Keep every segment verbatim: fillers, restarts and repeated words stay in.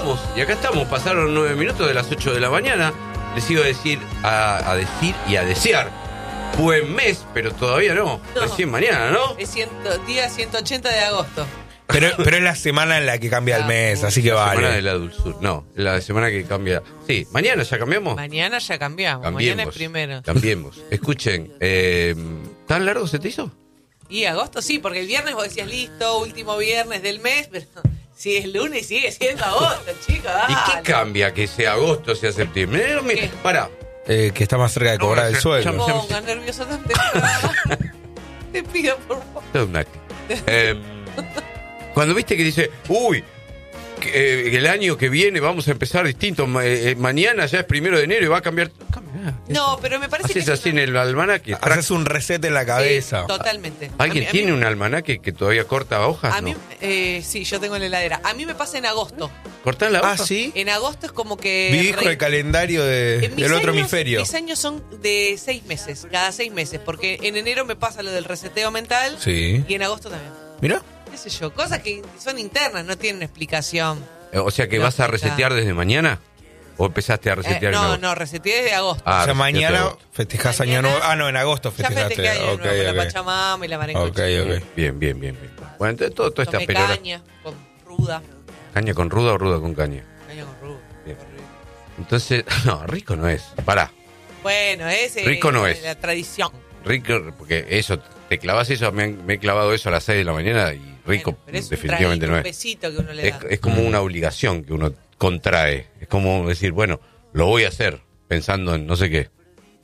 vamos. Y acá estamos, pasaron nueve minutos de las ocho de la mañana. Les iba a decir, a, a decir y a desear buen mes, pero todavía no. No. Recién mañana, ¿no? Es ciento, día ciento ochenta de agosto. Pero, pero es la semana en la que cambia el mes, así que La semana de vale. la dulzura. No, la semana que cambia. Sí, mañana ya cambiamos. Mañana ya cambiamos. Cambiemos. Mañana es primero. Cambiemos. Escuchen, eh, ¿tan largo se te hizo? Y agosto sí, porque el viernes vos decías listo, último viernes del mes, pero si es lunes sigue siendo agosto, chicos. ¿Y dale. qué cambia que sea agosto, sea septiembre? Me- ¿Qué? Pará. Eh, que está más cerca de No, cobrar el ya- sueldo. ya- No pongas nervioso tan temprano. Te pido por favor. Todo un acto. Eh, cuando viste que dice, uy, que, eh, el año que viene vamos a empezar distinto, ma- eh, mañana ya es primero de enero y va a cambiar. Cambia. No, pero me parece Haces que... así en el almanaque. Haces un reset en la cabeza. Sí, totalmente. ¿Alguien A mí- a tiene mí- un almanaque que todavía corta hojas? A mí, No. eh, sí, yo tengo en la heladera. A mí me pasa en agosto. ¿Cortás la hoja? Ah, ¿sí? En agosto es como que... Vivís con re- el calendario de- En mis del otro años- hemisferio. Mis años son de seis meses, cada seis meses, porque en enero me pasa lo del reseteo mental Sí. y en agosto también. Mira. ¿Qué sé yo? Cosas que son internas, no tienen explicación. Eh, O sea que No, vas a está. resetear desde mañana. ¿O empezaste a Eh, resetear en no, agosto? no, reseteé desde agosto. Ah, o sea, reseteaste mañana agosto. festejás año Mañana- nuevo. Ah, no, en agosto ya festejaste. festejé año Ok, nuevo con la ok. Pachamama y la Marengocha. Ok, ok. Bien, bien, bien, bien. Bueno, entonces todo, toda esta Tomé pelota. caña con ruda. ¿Caña con ruda o ruda con caña? Caña con ruda. Bien. Entonces, no, rico no es. Pará. Bueno, ese Rico no es. la tradición. Rico, porque eso, te clavas eso, me, han- me he clavado eso a las seis de la mañana y rico Bueno, pero es definitivamente un no traguito, es. un besito que uno le Es, da. es como una obligación que uno contrae. Es como decir, bueno, lo voy a hacer pensando en no sé qué.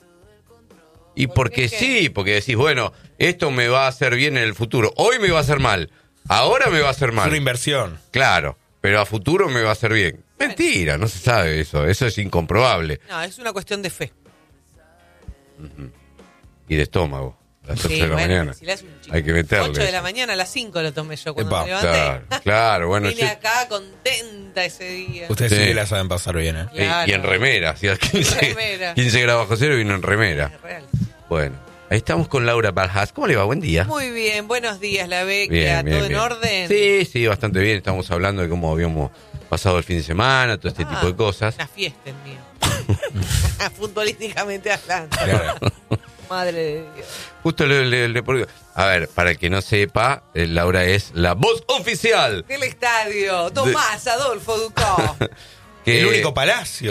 Y ¿Por porque qué? sí, porque decís, bueno, esto me va a hacer bien en el futuro. Hoy me va a hacer mal. Ahora me va a hacer Es una mal. inversión. Claro, pero a futuro me va a hacer bien. Mentira, no se sabe eso. Eso es incomprobable. No, es una cuestión de fe. Y de estómago. A las ocho Sí, de la bueno, mañana. si le haces un chico. Hay que meterle. ocho de la mañana a las cinco lo tomé yo cuando Epa, me levanté. Claro, claro, bueno. Vine sí. acá contenta ese día. Ustedes Sí. sí que la saben pasar bien, ¿eh? Eh, Claro. Y en remera, hacía quince, remera. quince grados bajo cero y vino en remera. Es real. Bueno, ahí estamos con Laura Baljas. ¿Cómo le va? Buen día. Muy bien, buenos días, la Beca. Bien, bien, ¿Todo bien. en orden? Sí, sí, bastante bien. Estamos hablando de cómo habíamos pasado el fin de semana, todo este Ah, tipo de cosas. Una fiesta el mío. Futbolísticamente hablando. Claro. Madre de Dios. Justo le, le- le- porque- a ver, para el que no sepa, eh, Laura es la voz oficial. Del estadio, Tomás Adolfo Ducó. que- El único palacio.